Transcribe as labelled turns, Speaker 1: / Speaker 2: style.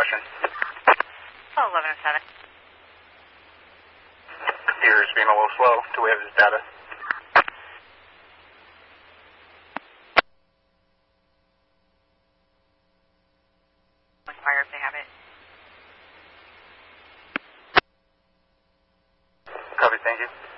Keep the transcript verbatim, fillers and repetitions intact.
Speaker 1: question.
Speaker 2: Oh, eleven and seven.
Speaker 1: Here's being a little slow. Do we have his data?
Speaker 2: Fire if they have it.
Speaker 1: Copy, thank you.